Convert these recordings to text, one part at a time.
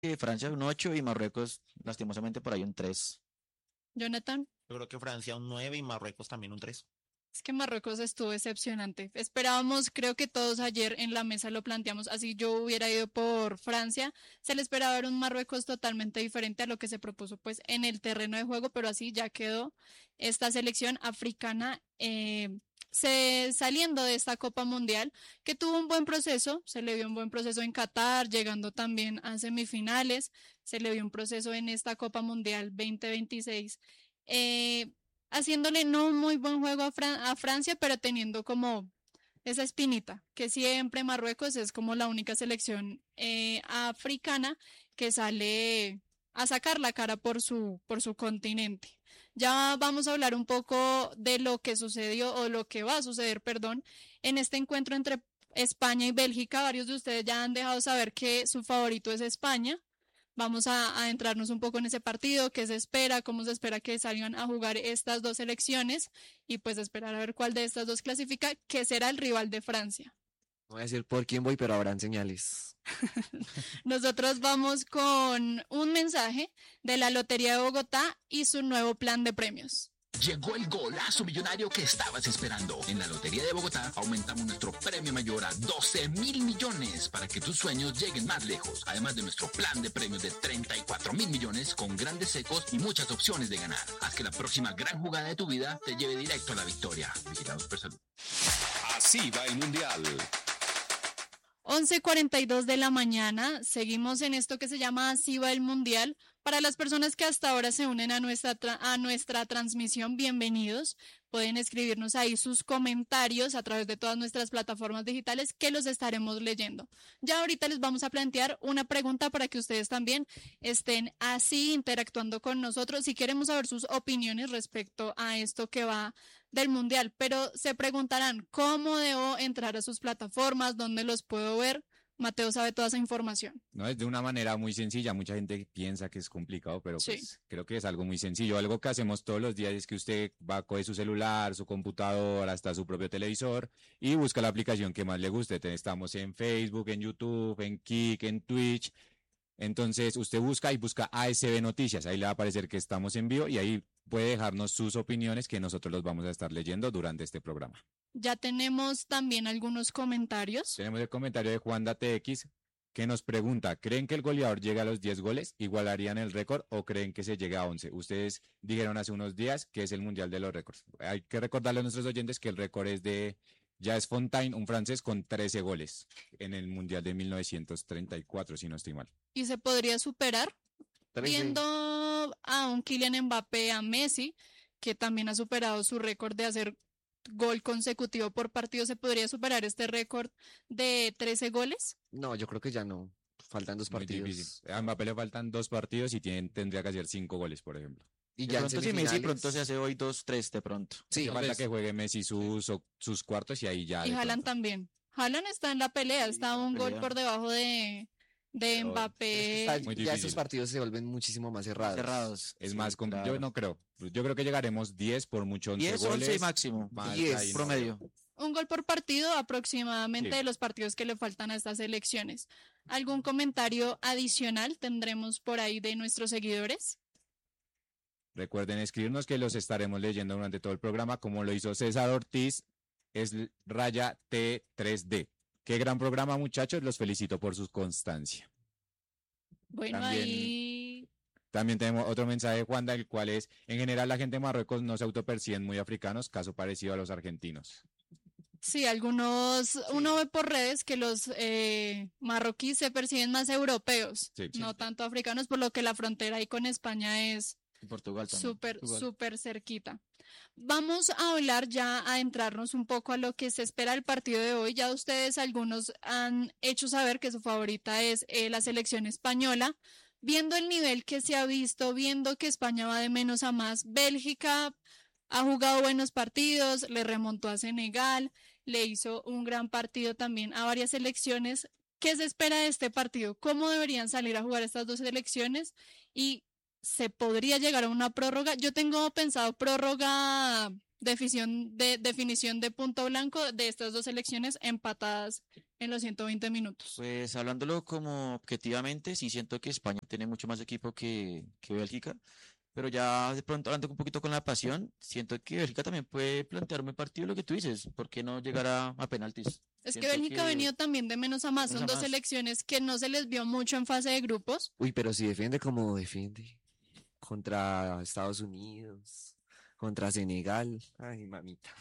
Francia un 8 y Marruecos, lastimosamente, por ahí un 3. Jonathan. Yo creo que Francia un 9 y Marruecos también un 3. Es que Marruecos estuvo decepcionante. Esperábamos, creo que todos ayer en la mesa lo planteamos, así yo hubiera ido por Francia. Se le esperaba ver un Marruecos totalmente diferente a lo que se propuso pues en el terreno de juego, pero así ya quedó esta selección africana saliendo de esta Copa Mundial, que tuvo un buen proceso, se le vio un buen proceso en Qatar, llegando también a semifinales, se le vio un proceso en esta Copa Mundial 2026. Eh, Haciéndole no un muy buen juego a Francia, pero teniendo como esa espinita, que siempre Marruecos es como la única selección africana que sale a sacar la cara por su continente. Ya vamos a hablar un poco de lo que sucedió o lo que va a suceder, perdón, en este encuentro entre España y Bélgica. Varios de ustedes ya han dejado saber que su favorito es España. Vamos a entrarnos un poco en ese partido, qué se espera, cómo se espera que salgan a jugar estas dos selecciones y pues esperar a ver cuál de estas dos clasifica, que será el rival de Francia. No voy a decir por quién voy, pero habrán señales. Nosotros vamos con un mensaje de la Lotería de Bogotá y su nuevo plan de premios. Llegó el golazo millonario que estabas esperando. En la Lotería de Bogotá aumentamos nuestro premio mayor a 12.000 millones para que tus sueños lleguen más lejos. Además de nuestro plan de premios de 34.000 millones con grandes secos y muchas opciones de ganar. Haz que la próxima gran jugada de tu vida te lleve directo a la victoria. Vigilados por salud. Así va el Mundial. 11:42 de la mañana, seguimos en esto que se llama Así va el Mundial. Para las personas que hasta ahora se unen a nuestra transmisión, bienvenidos. Pueden escribirnos ahí sus comentarios a través de todas nuestras plataformas digitales que los estaremos leyendo. Ya ahorita les vamos a plantear una pregunta para que ustedes también estén así interactuando con nosotros si queremos saber sus opiniones respecto a esto que va del Mundial. Pero se preguntarán, ¿cómo debo entrar a sus plataformas? ¿Dónde los puedo ver? Mateo sabe toda esa información. No, es de una manera muy sencilla. Mucha gente piensa que es complicado, pero Sí. pues creo que es algo muy sencillo. Algo que hacemos todos los días es que usted va, coge su celular, su computadora, hasta su propio televisor y busca la aplicación que más le guste. Estamos en Facebook, en YouTube, en Kik, en Twitch. Entonces usted busca y busca ASB Noticias. Ahí le va a aparecer que estamos en vivo y ahí puede dejarnos sus opiniones que nosotros los vamos a estar leyendo durante este programa. Ya tenemos también algunos comentarios. Tenemos el comentario de Juanda TX que nos pregunta, ¿creen que el goleador llega a los 10 goles? ¿Igualarían el récord o creen que se llegue a 11? Ustedes dijeron hace unos días que es el mundial de los récords. Hay que recordarle a nuestros oyentes que el récord es de Jacques Fontaine, un francés con 13 goles en el mundial de 1934, si no estoy mal. ¿Y se podría superar? 13. Viendo a un Kylian Mbappé, a Messi, que también ha superado su récord de hacer gol consecutivo por partido, ¿se podría superar este récord de 13 goles? No, yo creo que ya no. Faltan dos Muy difícil. partidos. A Mbappé le faltan 2 partidos y tendría que hacer 5 goles, por ejemplo. Y De ya en pronto, si Messi semifinales. pronto se hace hoy 2-3 de pronto. Sí, Hace falta pues, que juegue Messi sus cuartos y ahí ya Y de Haaland pronto. también. Haaland está en la pelea, está un gol Pelea. por debajo de Pero Mbappé. muy ya esos difícil. partidos se vuelven muchísimo más cerrados. Cerrados. Es Sí, más, claro. yo no creo. Yo creo que llegaremos 10 por mucho 11 10, 11 goles. máximo. Más 10 ahí no Promedio. veo. Un gol por partido aproximadamente Sí. de los partidos que le faltan a estas elecciones. ¿Algún comentario adicional tendremos por ahí de nuestros seguidores? Recuerden escribirnos que los estaremos leyendo durante todo el programa, como lo hizo César Ortiz, es raya T3D. Qué gran programa, muchachos. Los felicito por su constancia. Bueno, También- ahí También tenemos otro mensaje de Juanda, el cual es, en general la gente de Marruecos no se autoperciben muy africanos, caso parecido a los argentinos. sí, algunos, uno ve por redes que los marroquíes se perciben más europeos, Sí. no tanto africanos, por lo que la frontera ahí con España es Y Portugal también. súper, Portugal. súper cerquita. Vamos a hablar ya, a entrarnos un poco a lo que se espera del partido de hoy. Ya ustedes, algunos han hecho saber que su favorita es la selección española. Viendo el nivel que se ha visto, viendo que España va de menos a más, Bélgica ha jugado buenos partidos, le remontó a Senegal, le hizo un gran partido también a varias selecciones. ¿Qué se espera de este partido? ¿Cómo deberían salir a jugar estas dos selecciones? Y se podría llegar a una prórroga. Yo tengo pensado prórroga definición de punto blanco de estas dos selecciones empatadas en los 120 minutos. Pues hablándolo como objetivamente, sí siento que España tiene mucho más equipo que Bélgica, pero ya de pronto hablando un poquito con la pasión, siento que Bélgica también puede plantearme partido lo que tú dices, ¿por qué no llegar a penaltis? Es que Siento Bélgica ha venido también de menos a más. menos Son a dos más. selecciones que no se les vio mucho en fase de grupos. Uy, pero si defiende como defiende. Contra Estados Unidos, contra Senegal. Ay, mamita.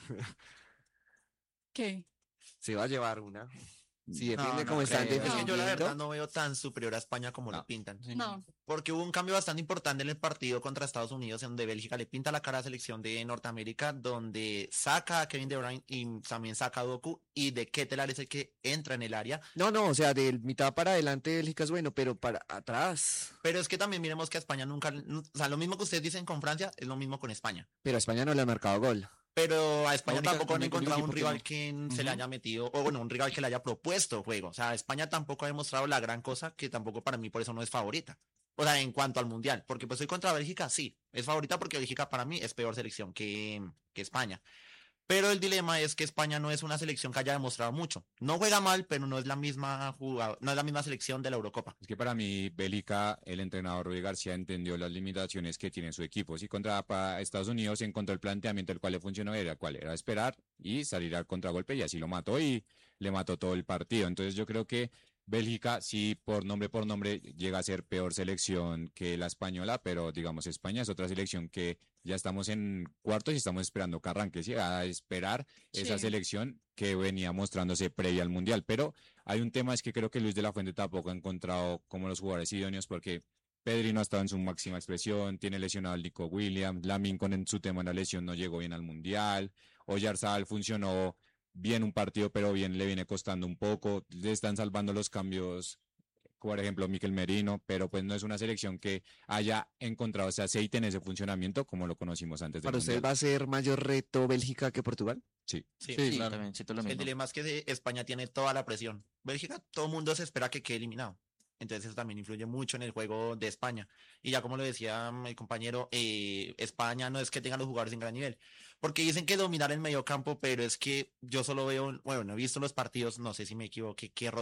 ¿Qué? Se va a llevar una. Si No, defiende no como están creo. Es que yo la verdad defendiendo. no veo tan superior a España como lo No. pintan. No. Porque hubo un cambio bastante importante en el partido contra Estados Unidos, en donde Bélgica le pinta la cara a la selección de Norteamérica, donde saca a Kevin De Bruyne y también saca a Doku, y de Ketelaere es el que entra en el área. No, no, o sea, de mitad para adelante Bélgica es bueno, pero para atrás. Pero es que también miremos que a España nunca, o sea, lo mismo que ustedes dicen con Francia, es lo mismo con España. Pero a España no le ha marcado gol. Pero a España única- tampoco han el único encontrado un equipo que rival no. que se le haya metido, o bueno, un rival que le haya propuesto juego. O sea, España tampoco ha demostrado la gran cosa, que tampoco para mí por eso no es favorita. O sea, en cuanto al mundial, porque pues soy contra Bélgica, sí, es favorita porque Bélgica para mí es peor selección que España. Pero el dilema es que España no es una selección que haya demostrado mucho. No juega mal, pero no es la misma no es la misma selección de la Eurocopa. Es que para mí, Bélgica, el entrenador Rudi García entendió las limitaciones que tiene su equipo. Si contra para Estados Unidos encontró el planteamiento el cual le funcionó, era cuál era esperar y salir al contragolpe, y así lo mató y le mató todo el partido. Entonces yo creo que Bélgica sí por nombre llega a ser peor selección que la española, pero digamos España es otra selección que ya estamos en cuartos y estamos esperando que arranque, ¿sí? A esperar esa Sí. selección que venía mostrándose previa al Mundial. Pero hay un tema, es que creo que Luis de la Fuente tampoco ha encontrado como los jugadores idóneos, porque Pedri no ha estado en su máxima expresión, tiene lesionado al Nico Williams, Lamine con su tema de la lesión no llegó bien al Mundial, Oyarzabal funcionó bien un partido, pero bien le viene costando un poco, le están salvando los cambios, por ejemplo, Mikel Merino, pero pues no es una selección que haya encontrado ese aceite en ese funcionamiento como lo conocimos antes del ¿Para usted Mundial. va a ser mayor reto Bélgica que Portugal? Sí. Sí. Sí, claro. también siento lo El mismo. dilema es que España tiene toda la presión. Bélgica, todo el mundo se espera que quede eliminado. Entonces eso también influye mucho en el juego de España. Y ya como lo decía el compañero, España no es que tenga los jugadores en gran nivel. Porque dicen que dominar el mediocampo, pero es que yo solo veo, bueno, no he visto los partidos, no sé si me equivoqué, que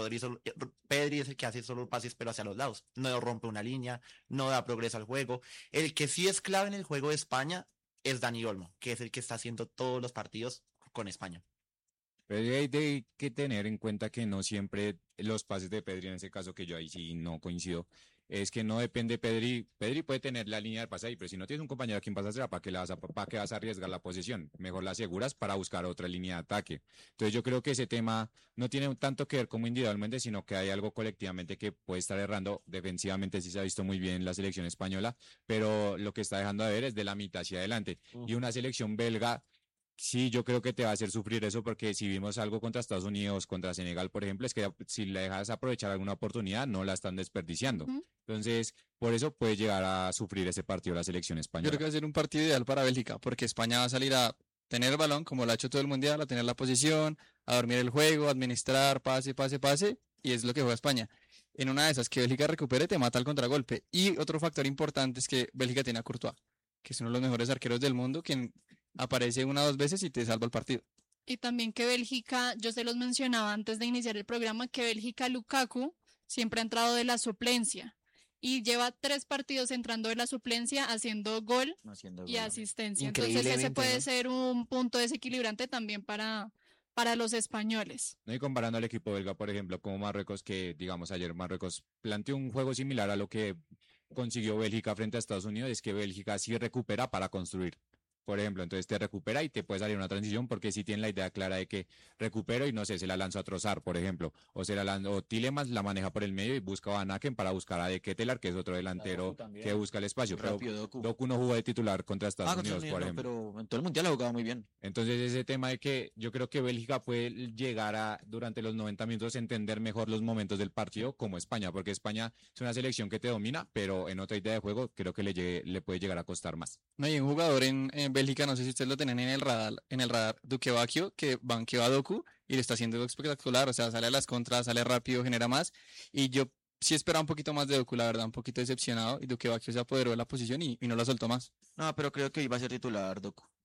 Pedri es el que hace solo pases, pero hacia los lados. No rompe una línea, no da progreso al juego. El que sí es clave en el juego de España es Dani Olmo, que es el que está haciendo todos los partidos con España. Pero hay que tener en cuenta que no siempre los pases de Pedri, en ese caso que yo ahí sí no coincido, es que no depende Pedri. Pedri puede tener la línea de pase ahí, pero si no tienes un compañero a quien pasar, ¿para qué para qué vas a arriesgar la posesión? Mejor la aseguras para buscar otra línea de ataque. Entonces yo creo que ese tema no tiene tanto que ver como individualmente, sino que hay algo colectivamente que puede estar errando. Defensivamente sí se ha visto muy bien la selección española, pero lo que está dejando de ver es de la mitad hacia adelante. Y una selección belga, sí, yo creo que te va a hacer sufrir eso, porque si vimos algo contra Estados Unidos, contra Senegal, por ejemplo, es que si le dejas aprovechar alguna oportunidad, no la están desperdiciando. Ujú. Entonces, por eso puede llegar a sufrir ese partido la selección Yo española. creo que va a ser un partido ideal para Bélgica, porque España va a salir a tener el balón, como lo ha hecho todo el mundial, a tener la posición, a dormir el juego, a administrar, pase, pase, pase, y es lo que juega España. En una de esas que Bélgica recupere, te mata al contragolpe. Y otro factor importante es que Bélgica tiene a Courtois, que es uno de los mejores arqueros del mundo, quien aparece una o dos veces y te salva el partido. Y también que Bélgica, yo se los mencionaba antes de iniciar el programa, que Bélgica Lukaku siempre ha entrado de la suplencia y lleva 3 partidos entrando de la suplencia, haciendo gol Haciendo y gol. asistencia. Entonces ese Increíblemente, puede ¿no? ser un punto desequilibrante también para los españoles. ¿No? Y comparando al equipo belga, por ejemplo, como Marruecos, que digamos ayer Marruecos planteó un juego similar a lo que consiguió Bélgica frente a Estados Unidos, es que Bélgica sí recupera para construir. Por ejemplo, entonces te recupera y te puede salir una transición, porque sí tienen la idea clara de que recupero y no sé, se la lanzo a Trossard, por ejemplo, o se la lanzo, o Tielemans la maneja por el medio y busca a Van Aken para buscar a De Ketelaere, que es otro delantero también. que busca el espacio. Pero Rápido, Doku. Doku no jugó de titular contra Estados Contra Unidos, el por Milan, ejemplo. pero en todo el mundial ha jugado muy bien. Entonces ese tema de que yo creo que Bélgica puede llegar a, durante los 90 minutos, entender mejor los momentos del partido como España, porque España es una selección que te domina, pero en otra idea de juego creo que le puede llegar a costar más. No hay un jugador en Bélgica, no sé si ustedes lo tienen en el radar, Duque Bacchio, que banqueó a Doku y le está haciendo espectacular, o sea, sale a las contras, sale rápido, genera más, y yo sí esperaba un poquito más de Doku, la verdad, un poquito decepcionado, y Duque Bacchio se apoderó de la posición y no la soltó más. No, pero creo que hoy va a ser titular, Doku.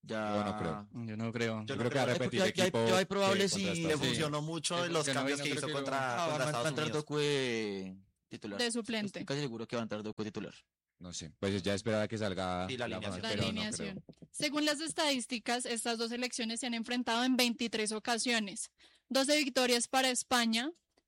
Ya, Yo no creo. Yo no creo. Yo creo que va a creo. repetir Ya- equipo ya hay probables que y- contra Le Estados Unidos. funcionó mucho Sí, los porque no, cambios yo que creo hizo que contra, va contra a Estados entrar Unidos. Doku de titular. De suplente. Estoy casi seguro que va a entrar Doku de titular. No sé, pues ya esperaba que salga Sí, la la alineación. La pero no alineación. creo. Según las estadísticas, estas dos selecciones se han enfrentado en 23 ocasiones. 12 victorias para España,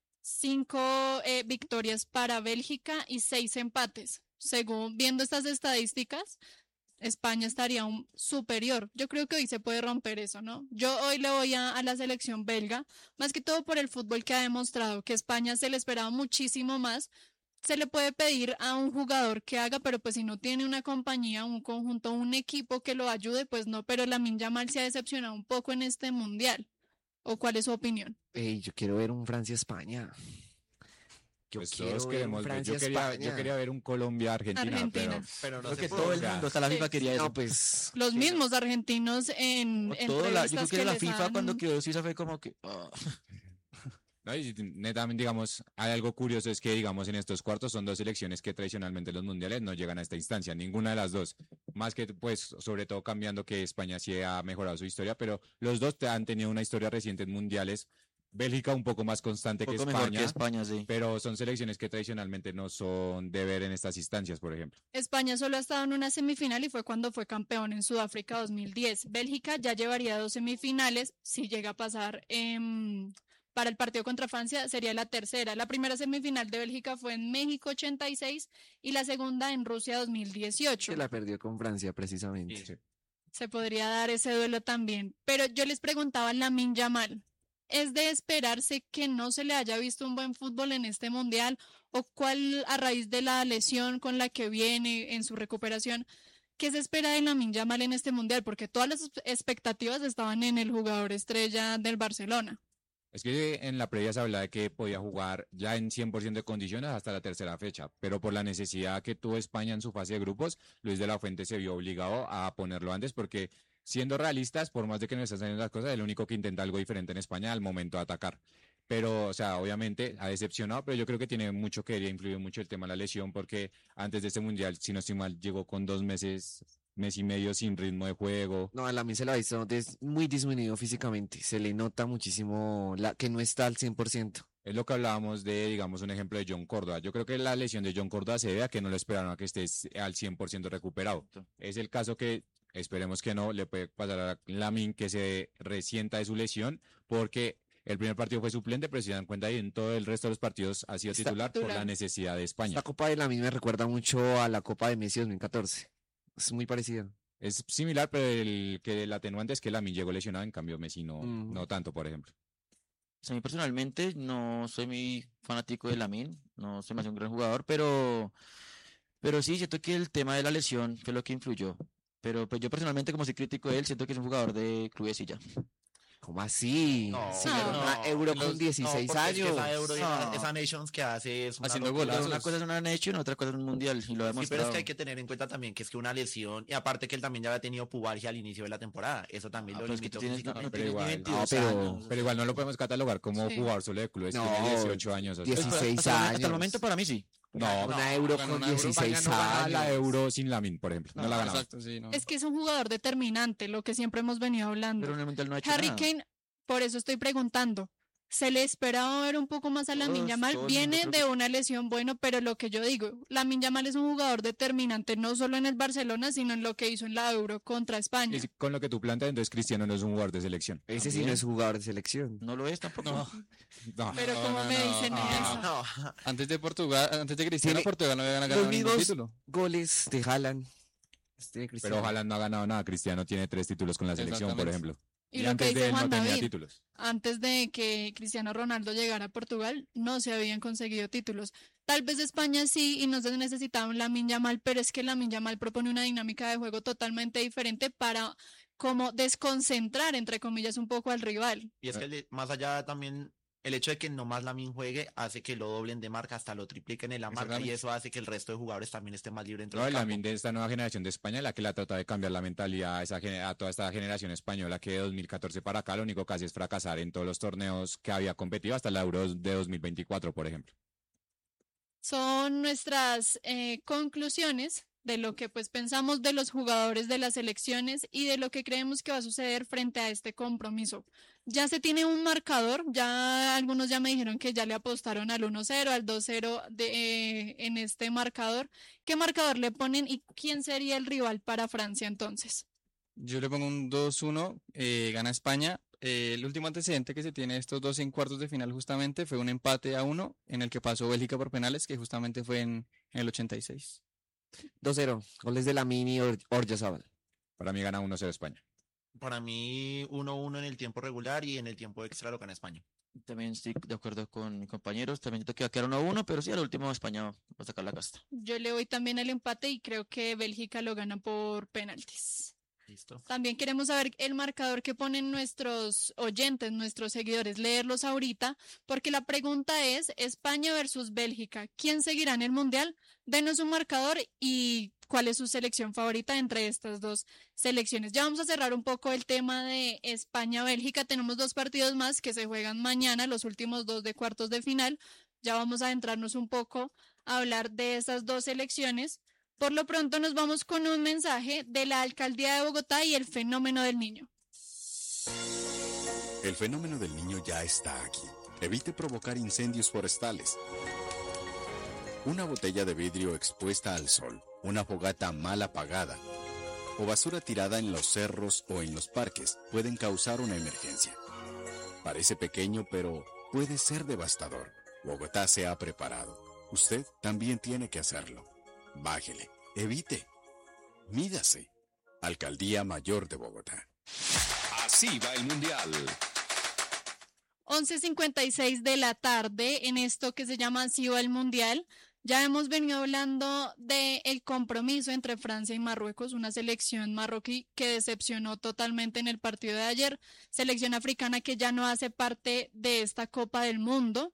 5 victorias para Bélgica y 6 empates. Según viendo estas estadísticas, España estaría superior. Yo creo que hoy se puede romper eso, ¿no? Yo hoy le voy a la selección belga, más que todo por el fútbol que ha demostrado, que España se le esperaba muchísimo más. Se le puede pedir a un jugador que haga, pero pues si no tiene una compañía, un conjunto, un equipo que lo ayude, pues no. Pero Lamine Yamal se ha decepcionado un poco en este mundial. ¿O cuál es su opinión? Ey, yo quiero ver un Francia-España. Yo Pues quiero todos ver un queremos ver. Yo Francia-España. quería ver un Colombia-Argentina, Argentina. Pero no Creo se que pudo. todo el ya. mundo, hasta la Sí. FIFA quería eso. No, pues. Los que- mismos argentinos en O todo yo entrevistas creo que la les FIFA han- cuando quedó Suiza fue como que... ¿No? Y netamente, digamos, hay algo curioso, es que, digamos, en estos cuartos son dos selecciones que tradicionalmente los mundiales no llegan a esta instancia, ninguna de las dos. Más que, pues, sobre todo cambiando que España sí ha mejorado su historia, pero los dos han tenido una historia reciente en mundiales. Bélgica un poco más constante Un que poco mejor España, que España, sí. pero son selecciones que tradicionalmente no son de ver en estas instancias, por ejemplo. España solo ha estado en una semifinal y fue cuando fue campeón en Sudáfrica 2010. Bélgica ya llevaría 2 semifinales si llega a pasar. Para el partido contra Francia sería la tercera. La primera semifinal de Bélgica fue en México 86 y la segunda en Rusia 2018. Que la perdió con Francia, precisamente. Sí. Se podría dar ese duelo también. Pero yo les preguntaba a Lamine Yamal, ¿es de esperarse que no se le haya visto un buen fútbol en este mundial? ¿O cuál, a raíz de la lesión con la que viene en su recuperación, qué se espera de Lamine Yamal en este mundial? Porque todas las expectativas estaban en el jugador estrella del Barcelona. Es que en la previa se hablaba de que podía jugar ya en 100% de condiciones hasta la tercera fecha, pero por la necesidad que tuvo España en su fase de grupos, Luis de la Fuente se vio obligado a ponerlo antes porque, siendo realistas, por más de que no estén saliendo las cosas, el único que intenta algo diferente en España al momento de atacar. Pero, o sea, obviamente ha decepcionado, pero yo creo que tiene mucho que ver y ha influido mucho el tema de la lesión, porque antes de este mundial, si no estoy mal, llegó con 2 meses, mes y medio sin ritmo de juego. No, a la se la ha visto muy disminuido físicamente. Se le nota muchísimo que no está al 100%. Es lo que hablábamos de, digamos, un ejemplo de John Córdoba. Yo creo que la lesión de John Córdoba se debe a que no lo esperaron a que esté al 100% recuperado. Es el caso que esperemos que no le puede pasar a Lamine, que se resienta de su lesión, porque el primer partido fue suplente, pero si se dan cuenta ahí en todo el resto de los partidos ha sido Está titular por la titular. necesidad de España. La Copa de Lamine me recuerda mucho a la Copa de Messi 2014. Es muy parecida. Es similar, pero el atenuante es que Lamine llegó lesionado, en cambio Messi no, Mm. no tanto, por ejemplo. A mí personalmente no soy muy fanático de Lamine, no se me hace un gran jugador, pero sí siento que el tema de la lesión fue lo que influyó. Pero pues yo personalmente, como soy crítico de él, siento que es un jugador de clubes y ya. ¿Cómo así? No, Si no, ganó una Euro los- con 16 porque es que años. esa Euro y No. esa Nations que hace es una Haciendo locura. golazos. Una cosa es una Nation, otra cosa es un mundial, y lo ha Sí, pero es demostrado. que hay que tener en cuenta también que es que una lesión, y aparte que él también ya había tenido pubalgia al inicio de la temporada, eso también Ah, lo pero es que limitó tú tienes, no, físicamente. pero tienes ni igual. 22 pero- años. Pero igual no lo podemos catalogar como Sí. jugador solo de clubes, No, tiene 18 años. o sea. 16 hasta el años. momento para mí sí. No, Una Euro ganó con una Euro. 16 España no gana la años. Euro sin Lamine, por ejemplo. No la ganaba. Exacto, sí, no. Es que es un jugador determinante, lo que siempre hemos venido hablando. Pero en el mundial no ha hecho Harry nada. Kane, por eso estoy preguntando. ¿Se le esperaba ver un poco más a Lamine Todos, Yamal? todo el Viene mundo de creo una lesión, bueno, pero lo que yo digo, Lamine Yamal es un jugador determinante no solo en el Barcelona, sino en lo que hizo en la Euro contra España. Y si con lo que tú planteas, entonces Cristiano no es un jugador de selección. Ese sí no es jugador de selección. No lo es tampoco. No. No. Pero como me dicen eso. No, Antes de Portugal, antes de Cristiano, Tiene Portugal no había ganado los ningún mismos título. goles de Haaland. Pero ojalá no ha ganado nada. Cristiano tiene 3 títulos con la selección, por Exactamente. ejemplo. Y lo que antes dice de él Juan no tenía David, títulos. antes de que Cristiano Ronaldo llegara a Portugal, no se habían conseguido títulos. Tal vez España sí y no se necesitaba un Lamine Yamal, pero es que Lamine Yamal propone una dinámica de juego totalmente diferente para como desconcentrar, entre comillas, un poco al rival. y es que más allá también, el hecho de que nomás Lamine juegue hace que lo doblen de marca, hasta lo tripliquen en la marca, y Exactamente. eso hace que el resto de jugadores también estén más libres dentro No, del la campo. de esta nueva generación de España, la que la trata de cambiar la mentalidad a toda esta generación española que de 2014 para acá lo único que hace es fracasar en todos los torneos que había competido hasta la Euro de 2024, por ejemplo. Son nuestras conclusiones de lo que pues pensamos de los jugadores de las selecciones y de lo que creemos que va a suceder frente a este compromiso. Ya se tiene un marcador, ya algunos ya me dijeron que ya le apostaron al 1-0, al 2-0 en este marcador. ¿Qué marcador le ponen y quién sería el rival para Francia entonces? Yo le pongo un 2-1, gana España. El último antecedente que se tiene de estos dos en cuartos de final justamente fue un empate a 1 en el que pasó Bélgica por penales, que justamente fue en el 86. 2-0, goles de Lamine y Oyarzabal. Para mí gana 1-0 España. Para mí 1-1 en el tiempo regular y en el tiempo extra lo gana España. También estoy de acuerdo con mis compañeros. También siento que va a quedar 1-1, pero sí, al último España va a sacar la casta. Yo le voy también al empate y creo que Bélgica lo gana por penaltis. Listo. También queremos saber el marcador que ponen nuestros oyentes, nuestros seguidores, leerlos ahorita, porque la pregunta es España versus Bélgica. ¿Quién seguirá en el Mundial? Denos un marcador y cuál es su selección favorita entre estas dos selecciones. Ya vamos a cerrar un poco el tema de España-Bélgica. Tenemos 2 partidos más que se juegan mañana, los últimos 2 de cuartos de final. Ya vamos a adentrarnos un poco a hablar de esas 2 selecciones. Por lo pronto nos vamos con un mensaje de la Alcaldía de Bogotá y el fenómeno del niño. El fenómeno del niño ya está aquí. Evite provocar incendios forestales. Una botella de vidrio expuesta al sol, una fogata mal apagada o basura tirada en los cerros o en los parques pueden causar una emergencia. Parece pequeño, pero puede ser devastador. Bogotá se ha preparado. Usted también tiene que hacerlo. Bájele, evite, mídase. Alcaldía Mayor de Bogotá. Así va el Mundial. 11:56 de la tarde en esto que se llama Así va el Mundial. Ya hemos venido hablando del compromiso entre Francia y Marruecos, una selección marroquí que decepcionó totalmente en el partido de ayer, selección africana que ya no hace parte de esta Copa del Mundo.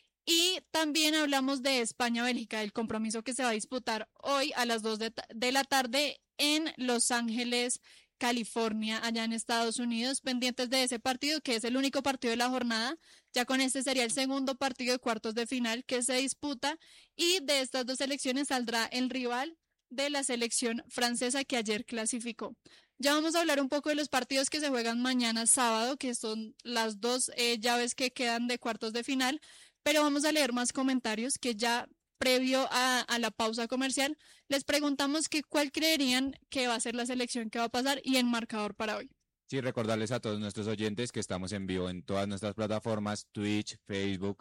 Y también hablamos de España-Bélgica, el compromiso que se va a disputar hoy a las 2 de la tarde en Los Ángeles, California, allá en Estados Unidos, pendientes de ese partido, que es el único partido de la jornada. Ya con este sería el segundo partido de cuartos de final que se disputa y de estas 2 selecciones saldrá el rival de la selección francesa que ayer clasificó. Ya vamos a hablar un poco de los partidos que se juegan mañana sábado, que son las 2 llaves que quedan de cuartos de final. Pero vamos a leer más comentarios que ya previo a la pausa comercial les preguntamos que cuál creerían que va a ser la selección que va a pasar y el marcador para hoy. Sí, recordarles a todos nuestros oyentes que estamos en vivo en todas nuestras plataformas, Twitch, Facebook,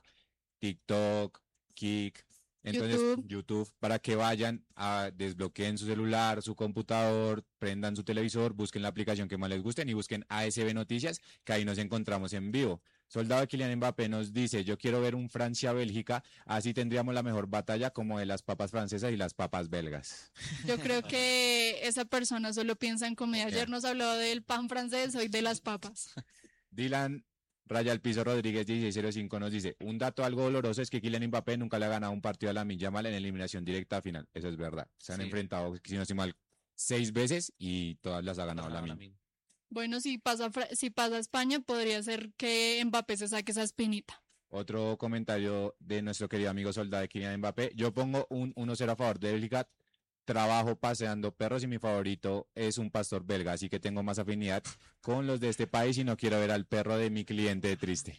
TikTok, Kik, entonces YouTube, para que vayan a desbloqueen su celular, su computador, prendan su televisor, busquen la aplicación que más les gusten y busquen ASB Noticias, que ahí nos encontramos en vivo. Soldado Kylian Mbappé nos dice, yo quiero ver un Francia-Bélgica, así tendríamos la mejor batalla como de las papas francesas y las papas belgas. Yo creo que esa persona solo piensa en comida. Ayer nos habló del pan francés, hoy de las papas. Dylan Raya al Piso Rodríguez 1605 nos dice, un dato algo doloroso es que Kylian Mbappé nunca le ha ganado un partido a Lamine Yamal en eliminación directa final. Eso es verdad. Se han enfrentado, si no estoy mal, 6 veces y todas las ha ganado Lamine. Bueno, si pasa España, podría ser que Mbappé se saque esa espinita. Otro comentario de nuestro querido amigo Soldado de Kylian Mbappé. Yo pongo un 1-0 a favor de Bélgica. Trabajo paseando perros y mi favorito es un pastor belga, así que tengo más afinidad con los de este país y no quiero ver al perro de mi cliente triste.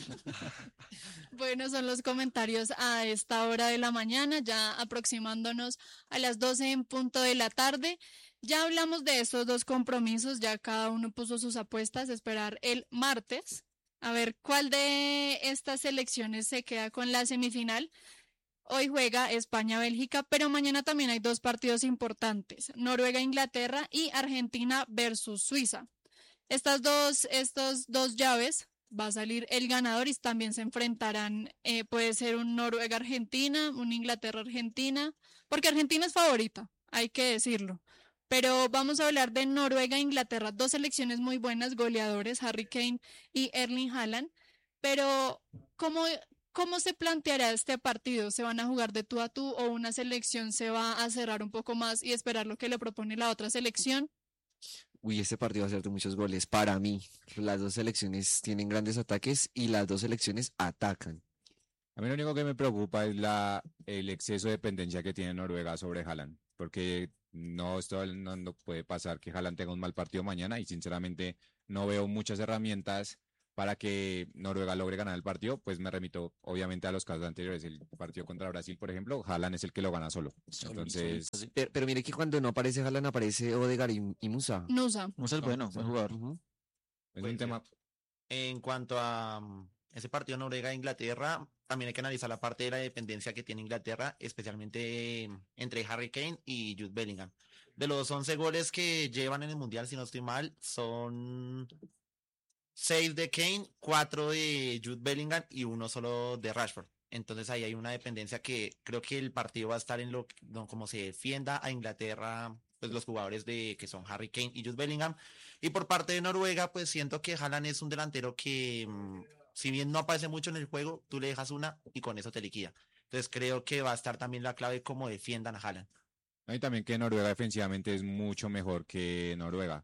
Bueno, son los comentarios a esta hora de la mañana, ya aproximándonos a las 12 en punto de la tarde. Ya hablamos de estos 2 compromisos, ya cada uno puso sus apuestas, esperar el martes, a ver cuál de estas selecciones se queda con la semifinal. Hoy juega España-Bélgica, pero mañana también hay 2 partidos importantes, Noruega-Inglaterra y Argentina versus Suiza. Estos dos llaves va a salir el ganador y también se enfrentarán, puede ser un Noruega-Argentina, un Inglaterra-Argentina, porque Argentina es favorita, hay que decirlo. Pero vamos a hablar de Noruega-Inglaterra, 2 selecciones muy buenas, goleadores, Harry Kane y Erling Haaland, pero ¿cómo se planteará este partido? ¿Se van a jugar de tú a tú o una selección se va a cerrar un poco más y esperar lo que le propone la otra selección? Uy, este partido va a ser de muchos goles. Para mí, las 2 selecciones tienen grandes ataques y las 2 selecciones atacan. A mí lo único que me preocupa es el exceso de dependencia que tiene Noruega sobre Haaland, porque no puede pasar que Haaland tenga un mal partido mañana y sinceramente no veo muchas herramientas para que Noruega logre ganar el partido, pues me remito obviamente a los casos anteriores. El partido contra Brasil, por ejemplo, Haaland es el que lo gana solo. Entonces, Pero mire que cuando no aparece Haaland aparece Odegaard y Musa. Nusa. Musa es bueno, buen jugador. Ujú. es Puede un ser. tema. En cuanto a ese partido Noruega-Inglaterra, también hay que analizar la parte de la dependencia que tiene Inglaterra, especialmente entre Harry Kane y Jude Bellingham. De los 11 goles que llevan en el Mundial, si no estoy mal, son 6 de Kane, 4 de Jude Bellingham y uno solo de Rashford. Entonces ahí hay una dependencia que creo que el partido va a estar en como se defienda a Inglaterra, pues los jugadores que son Harry Kane y Jude Bellingham. Y por parte de Noruega, pues siento que Haaland es un delantero que, si bien no aparece mucho en el juego, tú le dejas una y con eso te liquida. Entonces creo que va a estar también la clave cómo defiendan a Haaland. Y también que Noruega defensivamente es mucho mejor que Noruega.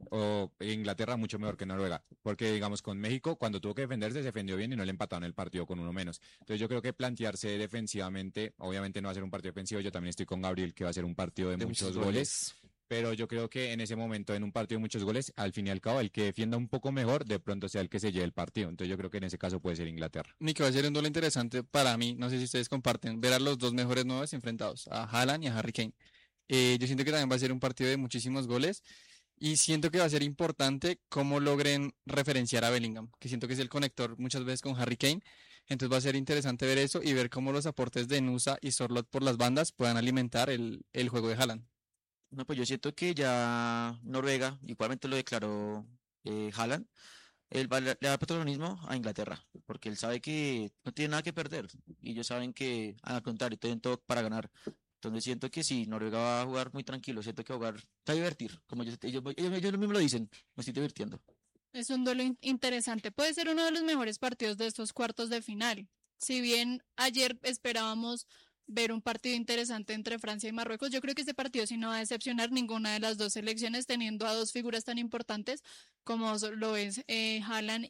O Inglaterra mucho mejor que Noruega. Porque, digamos, con México, cuando tuvo que defenderse, se defendió bien y no le empataron el partido con uno menos. Entonces, yo creo que plantearse defensivamente, obviamente no va a ser un partido defensivo. Yo también estoy con Gabriel, que va a ser un partido de muchos goles. Pero yo creo que en ese momento, en un partido de muchos goles, al fin y al cabo, el que defienda un poco mejor, de pronto sea el que se lleve el partido. Entonces, yo creo que en ese caso puede ser Inglaterra. Ni que va a ser un duelo interesante para mí, no sé si ustedes comparten, ver a los dos mejores nuevos enfrentados, a Haaland y a Harry Kane. Yo siento que también va a ser un partido de muchísimos goles y siento que va a ser importante cómo logren referenciar a Bellingham, que siento que es el conector muchas veces con Harry Kane. Entonces va a ser interesante ver eso y ver cómo los aportes de Nusa y Sorloth por las bandas puedan alimentar el juego de Haaland. No, pues yo siento que ya Noruega, igualmente lo declaró Haaland, él le da protagonismo a Inglaterra, porque él sabe que no tiene nada que perder y ellos saben que, al contrario, tienen todo para ganar. Entonces siento que sí, Noruega va a jugar muy tranquilo, siento que va a jugar, se va a divertir, como ellos mismos lo dicen, me estoy divirtiendo. Es un duelo interesante. Puede ser uno de los mejores partidos de estos cuartos de final. Si bien ayer esperábamos ver un partido interesante entre Francia y Marruecos, yo creo que este partido sí no va a decepcionar ninguna de las dos selecciones, teniendo a dos figuras tan importantes como lo es Haaland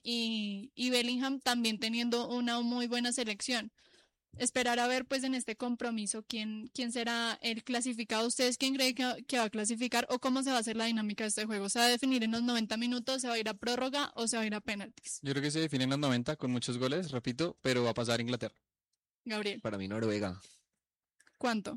y Bellingham, también teniendo una muy buena selección. Esperar a ver pues en este compromiso quién será el clasificado. ¿Ustedes quién creen que va a clasificar o cómo se va a hacer la dinámica de este juego? ¿Se va a definir en los 90 minutos, se va a ir a prórroga o se va a ir a penaltis? Yo creo que se define en los 90 con muchos goles, repito, pero va a pasar Inglaterra. Gabriel, Para mí Noruega. ¿cuánto?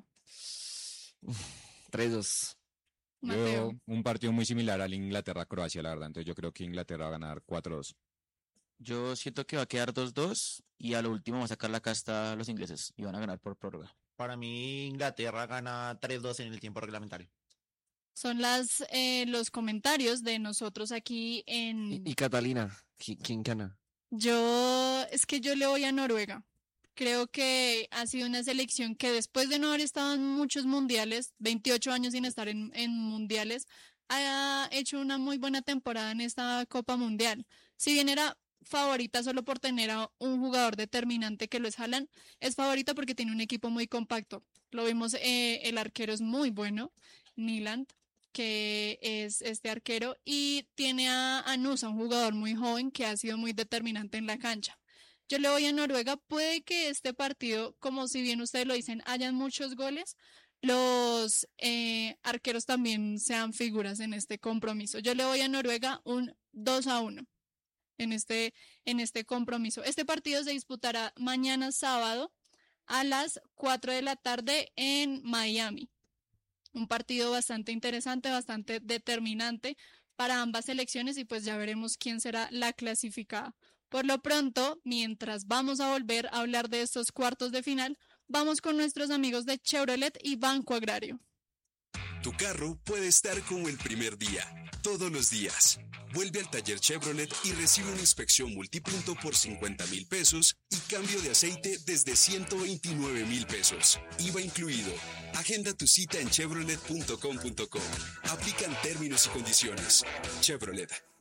3-2. Mateo. Un partido muy similar al Inglaterra-Croacia, la verdad. Entonces, yo creo que Inglaterra va a ganar 4-2. Yo siento que va a quedar 2-2 y a lo último va a sacar la casta a los ingleses y van a ganar por prórroga. Para mí, Inglaterra gana 3-2 en el tiempo reglamentario. Son los comentarios de nosotros aquí en... Y Catalina, ¿quién gana? Es que yo le voy a Noruega. Creo que ha sido una selección que después de no haber estado en muchos mundiales, 28 años sin estar en mundiales, ha hecho una muy buena temporada en esta Copa Mundial. Si bien era favorita solo por tener a un jugador determinante que lo es Haaland, es favorita porque tiene un equipo muy compacto. Lo vimos, el arquero es muy bueno, Nyland, que es este arquero, y tiene a Nusa, un jugador muy joven que ha sido muy determinante en la cancha. Yo le voy a Noruega. Puede que este partido, como si bien ustedes lo dicen, hayan muchos goles, los arqueros también sean figuras en este compromiso. Yo le voy a Noruega un 2-1 en este compromiso. Este partido se disputará mañana sábado a las 4 de la tarde en Miami. Un partido bastante interesante, bastante determinante para ambas selecciones y pues ya veremos quién será la clasificada. Por lo pronto, mientras vamos a volver a hablar de estos cuartos de final, vamos con nuestros amigos de Chevrolet y Banco Agrario. Tu carro puede estar como el primer día, todos los días. Vuelve al taller Chevrolet y recibe una inspección multipunto por 50,000 pesos y cambio de aceite desde 129,000 pesos. IVA incluido. Agenda tu cita en chevrolet.com.co. Aplican términos y condiciones. Chevrolet.